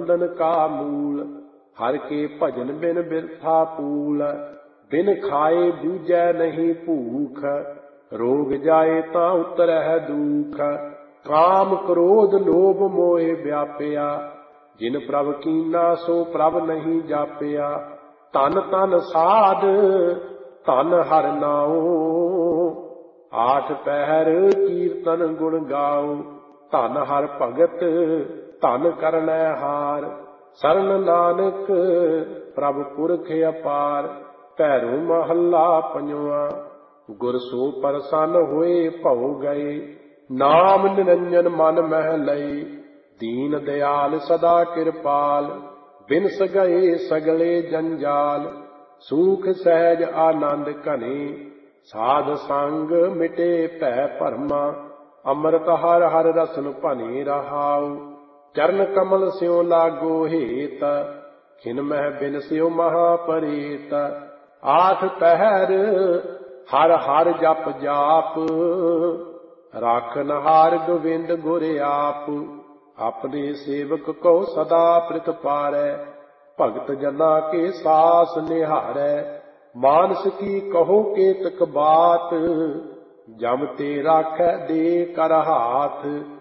बंधन का मूल। हर के भजन बिन बिरथा पूल। बिन खाए दूजै नहीं भूख। रोग जाए ता उतरह दुख। काम क्रोध लोभ मोह व्यापिया। जिन प्रभ कीना सो प्रभ नहीं जापिया। तन तन साध धन हर नाओ। आठ पहर कीर्तन गुण गाओ। धन हर भगत धन करनै हार। शरण नानक प्रभ पुरख अपार। भैरो महला पंजवा। गुर सो प्रसन्न होए भौ गए। नाम निरंजन मन मह लए। दीन दयाल सदा कृपाल। बिनस गए सगले जंजाल। सूख सहज आनंद घने। साध संग मिटे भै भरमा। अमृत हर हर रसन भने रहाउ। चरण कमल स्यों लागो हेत। खिन मह बिन स्यों महापरेत। आठ पहर हर हर जप जाप। राखन हार गोविंद गुर आप। अपने सेवक को सदा प्रित पारै। भगत जना के सास निहारै। मानस की कहो केतक बात। जम ते राखै दे कर हाथ।